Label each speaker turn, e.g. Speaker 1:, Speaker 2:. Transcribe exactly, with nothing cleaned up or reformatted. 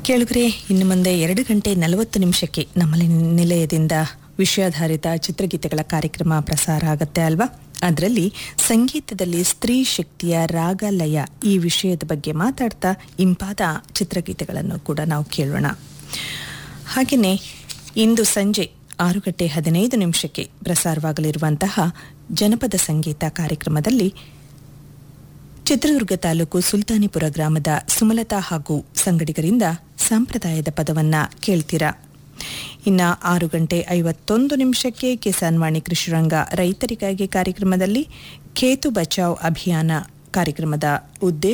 Speaker 1: ಕೇಳುಗರೆ, ಇನ್ನು ಮುಂದೆ ಎರಡು ಗಂಟೆ ನಲವತ್ತು ನಿಮಿಷಕ್ಕೆ ನಮ್ಮ ನಿಲಯದಿಂದ ವಿಷಯಾಧಾರಿತ ಚಿತ್ರಗೀತೆಗಳ ಕಾರ್ಯಕ್ರಮ ಪ್ರಸಾರ ಆಗುತ್ತೆ ಅಲ್ವಾ. ಅದರಲ್ಲಿ ಸಂಗೀತದಲ್ಲಿ ಸ್ತ್ರೀ ಶಕ್ತಿಯ ರಾಗ ಲಯ ಈ ವಿಷಯದ ಬಗ್ಗೆ ಮಾತಾಡ್ತಾ ಇಂಪಾದ ಚಿತ್ರಗೀತೆಗಳನ್ನು ಕೂಡ ನಾವು ಕೇಳೋಣ. ಹಾಗೆಯೇ ಇಂದು ಸಂಜೆ ಆರು ಗಂಟೆ ಹದಿನೈದು ನಿಮಿಷಕ್ಕೆ ಪ್ರಸಾರವಾಗಲಿರುವಂತಹ ಜನಪದ ಸಂಗೀತ ಕಾರ್ಯಕ್ರಮದಲ್ಲಿ ಚಿತ್ರದುರ್ಗ ತಾಲೂಕು ಸುಲ್ತಾನಿಪುರ ಗ್ರಾಮದ ಸುಮಲತಾ ಹಾಗೂ ಸಂಗಡಿಗರಿಂದ ಸಂಪ್ರದಾಯದ ಪದವನ್ನ ಕೇಳ್ತೀರಾ. ಇನ್ನು ಆರು ಗಂಟೆ ಐವತ್ತೊಂದು ನಿಮಿಷಕ್ಕೆ ಕಿಸಾನ್ ವಾಣಿ ಕೃಷಿರಂಗ ರೈತರಿಗಾಗಿ ಕಾರ್ಯಕ್ರಮದಲ್ಲಿ ಖೇತು ಬಚಾವ್ ಅಭಿಯಾನ ಕಾರ್ಯಕ್ರಮದ ಉದ್ದೇಶ